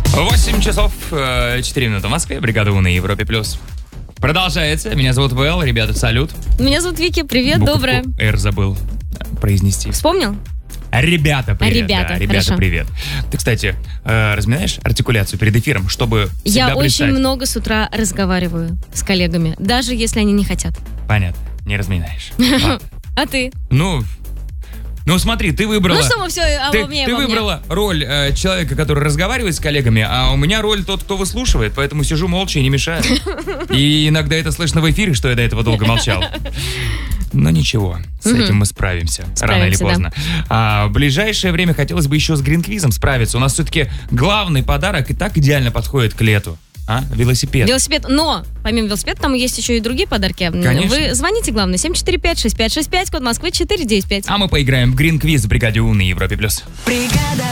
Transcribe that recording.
8 часов 4 минуты в Москве. Бригада У на Европе+. Продолжается. Меня зовут Вэл. Ребята, салют. Меня зовут Вики. Привет, Буковку доброе. «Р» забыл произнести. Вспомнил? Ребята, привет. Ребята, да, ребята, хорошо. привет. Ты, кстати, разминаешь артикуляцию перед эфиром, чтобы Я себя очень представить? много с утра разговариваю с коллегами, даже если они не хотят. Понятно, не разминаешь. Ладно. А ты? Ну, смотри, ты выбрала... Ну что мы все обо мне, Ты обо мне? выбрала роль человека, который разговаривает с коллегами, а у меня роль тот, кто выслушивает, поэтому сижу молча и не мешаю. И иногда это слышно в эфире, что я до этого долго молчал. Но ничего, с этим мы справимся, рано или Справимся, да. поздно. А в ближайшее время хотелось бы еще с грин-квизом справиться. У нас все-таки главный подарок и так идеально подходит к лету. Велосипед. Велосипед, но помимо велосипеда там есть еще и другие подарки. Конечно. Вы звоните, главное, 745-6565, код Москвы 495. А мы поиграем в грин-квиз в бригаде У на Европе+. Бригада